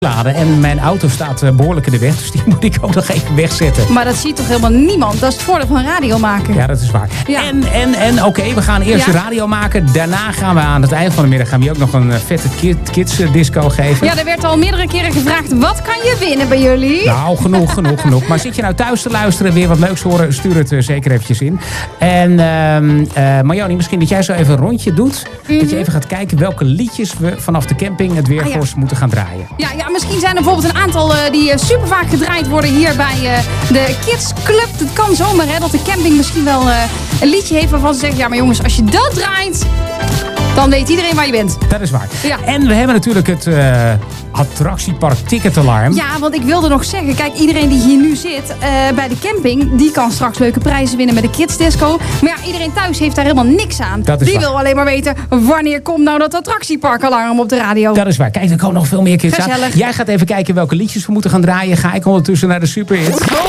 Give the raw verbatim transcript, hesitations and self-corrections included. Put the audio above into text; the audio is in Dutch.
laden. En mijn auto staat uh, behoorlijk in de weg, dus die moet ik ook nog even wegzetten. Maar dat ziet toch helemaal niemand? Dat is het voordeel van radio maken. Ja, dat is waar. Ja. En, en, en oké, okay, we gaan eerst ja. de radio maken. Daarna gaan we aan het eind van de middag gaan we je ook nog een uh, vette kid, kids uh, disco geven. Ja, er werd al meerdere keren gevraagd, wat kan je winnen bij jullie? Nou, genoeg, genoeg, genoeg. Maar zit je nou thuis te luisteren, weer wat leuks horen, stuur het uh, zeker eventjes in. En uh, uh, Marjoni, misschien dat jij zo even een rondje doet. Mm-hmm. Dat je even gaat kijken welke liedjes we vanaf de camping het Weergors ah, ja. moeten gaan draaien. Ja, ja, misschien zijn er bijvoorbeeld een aantal uh, die uh, super vaak gedraaid worden hier bij uh, de Kids Club. Het kan zomaar hè, dat de camping misschien wel uh, een liedje heeft waarvan ze zeggen, ja maar jongens, als je dat draait, dan weet iedereen waar je bent. Dat is waar. Ja. En we hebben natuurlijk het uh, attractiepark Ticketalarm. Ja, want ik wilde nog zeggen, kijk, iedereen die hier nu zit uh, bij de camping, die kan straks leuke prijzen winnen met de Kids Disco. Maar ja, iedereen thuis heeft daar helemaal niks aan. Dat is die waar. wil alleen maar weten, wanneer komt nou dat attractieparkalarm op de radio? Dat is waar. Kijk, er komen nog veel meer kids Gezellig. aan. Jij gaat even kijken welke liedjes we moeten gaan draaien. Ga ik ondertussen naar de Super Hits.